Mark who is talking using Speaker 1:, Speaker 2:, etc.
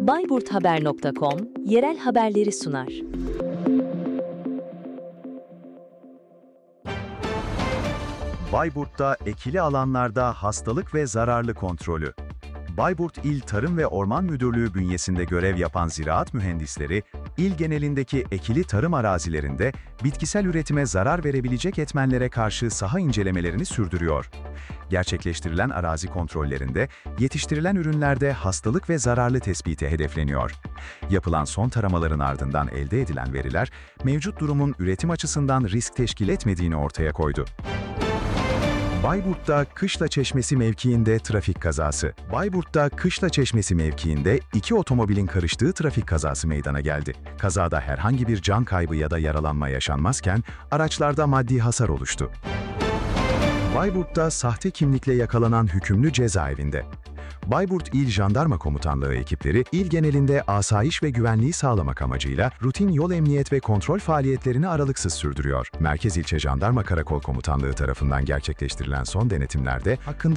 Speaker 1: bayburthaber.com yerel haberleri sunar.
Speaker 2: Bayburt'ta ekili alanlarda hastalık ve zararlı kontrolü. Bayburt İl Tarım ve Orman Müdürlüğü bünyesinde görev yapan ziraat mühendisleri, il genelindeki ekili tarım arazilerinde bitkisel üretime zarar verebilecek etmenlere karşı saha incelemelerini sürdürüyor. Gerçekleştirilen arazi kontrollerinde yetiştirilen ürünlerde hastalık ve zararlı tespiti hedefleniyor. Yapılan son taramaların ardından elde edilen veriler, mevcut durumun üretim açısından risk teşkil etmediğini ortaya koydu. Bayburt'ta Kışla Çeşmesi mevkiinde trafik kazası. Bayburt'ta Kışla Çeşmesi mevkiinde iki otomobilin karıştığı trafik kazası meydana geldi. Kazada herhangi bir can kaybı ya da yaralanma yaşanmazken araçlarda maddi hasar oluştu. Bayburt'ta sahte kimlikle yakalanan hükümlü cezaevinde. Bayburt İl Jandarma Komutanlığı ekipleri, il genelinde asayiş ve güvenliği sağlamak amacıyla rutin yol emniyet ve kontrol faaliyetlerini aralıksız sürdürüyor. Merkez İlçe Jandarma Karakol Komutanlığı tarafından gerçekleştirilen son denetimlerde hakkında